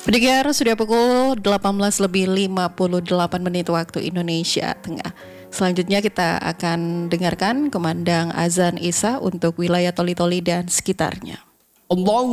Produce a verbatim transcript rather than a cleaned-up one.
Pendengar, sudah pukul delapan belas lebih lima puluh delapan menit waktu Indonesia Tengah. Selanjutnya kita akan dengarkan kumandang azan Isya untuk wilayah Toli-Toli dan sekitarnya. Allahu